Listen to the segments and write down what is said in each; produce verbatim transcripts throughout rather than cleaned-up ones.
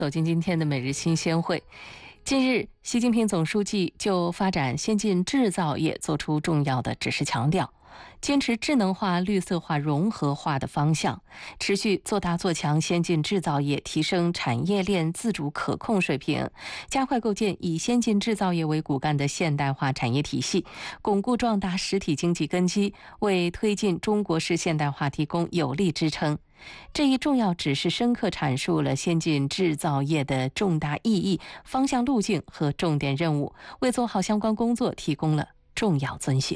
走进今天的每日新鲜会。近日，习近平总书记就发展先进制造业作出重要的指示，强调坚持智能化、绿色化、融合化的方向，持续做大做强先进制造业，提升产业链自主可控水平，加快构建以先进制造业为骨干的现代化产业体系，巩固壮大实体经济根基，为推进中国式现代化提供有力支撑。这一重要指示深刻阐述了先进制造业的重大意义、方向路径和重点任务，为做好相关工作提供了重要遵循。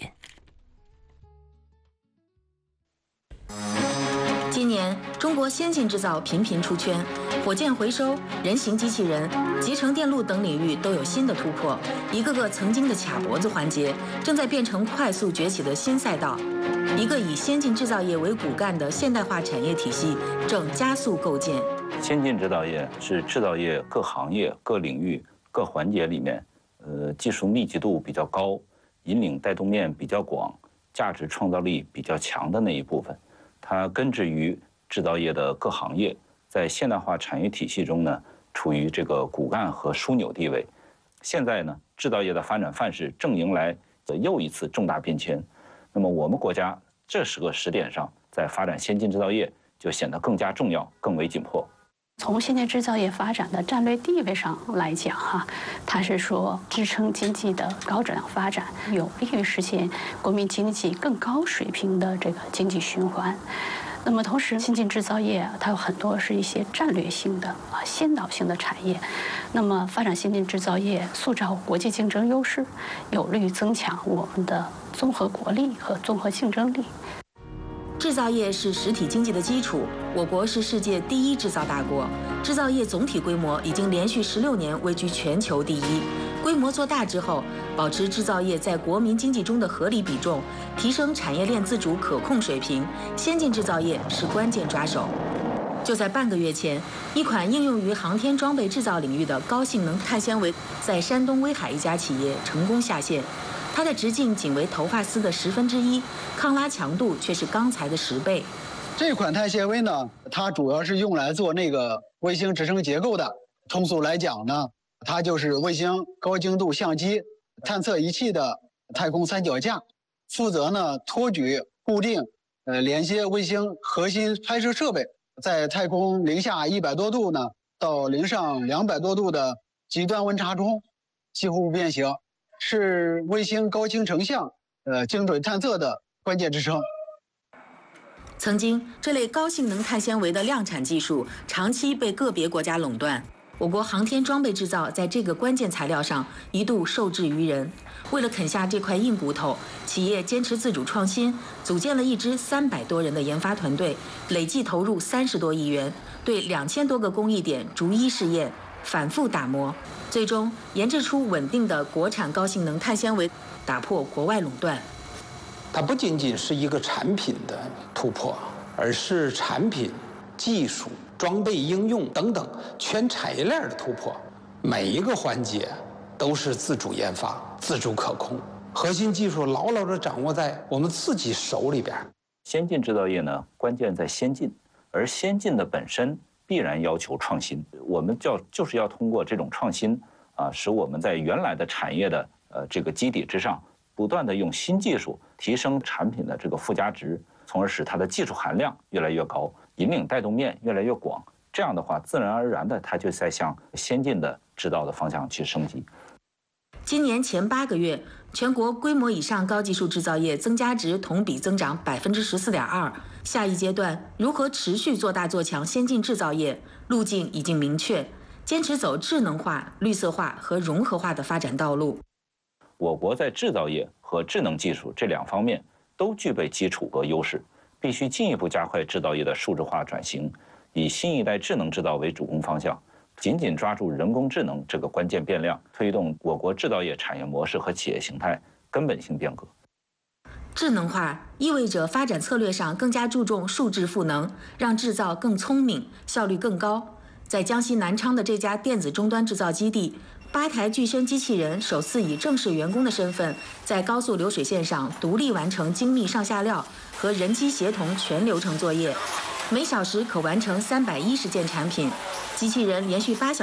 今年，中国先进制造频频出圈，火箭回收、人形机器人、集成电路等领域都有新的突破。一个个曾经的卡脖子环节，正在变成快速崛起的新赛道。一个以先进制造业为骨干的现代化产业体系正加速构建。 先进制造业是制造业各行业、各领域、各环节里面，呃，技术密集度比较高、引领带动面比较广、价值创造力比较强的那一部分。它根植于制造业的各行业，在现代化产业体系中呢，处于这个骨干和枢纽地位。现在呢，制造业的发展范式正迎来又一次重大变迁。那么我们国家这十个时点上，在发展先进制造业就显得更加重要、更为紧迫。 从现在制造业发展的战略地位上来讲，哈，它是说支撑经济的高质量发展，有利于实现国民经济更高水平的这个经济循环。那么同时，先进制造业它有很多是一些战略性的啊先导性的产业。那么发展先进制造业，塑造国际竞争优势，有利于增强我们的综合国力和综合竞争力。 制造业是实体经济的基础，我国是世界第一制造大国，制造业总体规模已经连续十六年位居全球第一。规模做大之后，保持制造业在国民经济中的合理比重，提升产业链自主可控水平，先进制造业是关键抓手。就在半个月前，一款应用于航天装备制造领域的高性能碳纤维，在山东威海一家企业成功下线。它的直径仅为头发丝的十分之一，抗拉强度却是钢材的十倍。 这款碳纤维呢，它主要是用来做那个卫星支撑结构的。通俗来讲呢，它就是卫星高精度相机探测仪器的太空三脚架，负责呢托举、固定、呃连接卫星核心拍摄设备，在太空零下一百多度呢到零上两百多度的极端温差中几乎不变形。是卫星高清成像、呃精准探测的关键支撑。 曾经，这类高性能碳纤维的量产技术长期被个别国家垄断，我国航天装备制造在这个关键材料上一度受制于人。为了啃下这块硬骨头，企业坚持自主创新，组建了一支三百多人的研发团队，累计投入三十多亿元，对两千多个工艺点逐一试验，反复打磨。最终研制出稳定的国产高性能碳纤维，打破国外垄断。 它不仅仅是一个产品的突破，而是产品、技术、装备应用等等全产业链的突破。每一个环节都是自主研发、自主可控，核心技术牢牢地掌握在我们自己手里边。 先进制造业呢，关键在先进，而先进的本身必然要求创新，我们叫就是要通过这种创新啊，使我们在原来的产业的呃这个基底之上，不断的用新技术提升产品的这个附加值，从而使它的技术含量越来越高，引领带动面越来越广。这样的话，自然而然的它就在向先进的制造的方向去升级。 今年前八个月，全国规模以上高技术制造业增加值同比增长百分之十四点二。下一阶段如何持续做大做强先进制造业，路径已经明确，坚持走智能化、绿色化和融合化的发展道路。 我国在制造业和智能技术这两方面都具备基础和优势，必须进一步加快制造业的数字化转型，以新一代智能制造为主攻方向。紧紧抓住人工智能这个关键变量，推动我国制造业产业模式和企业形态根本性变革。 智能化意味着发展策略上更加注重数字赋能，让制造更聪明、效率更高。在江西南昌的这家电子终端制造基地，八台具身机器人首次以正式员工的身份，在高速流水线上独立完成精密上下料和人机协同全流程作业，每小时可完成三百一十件产品。机器人连续八小时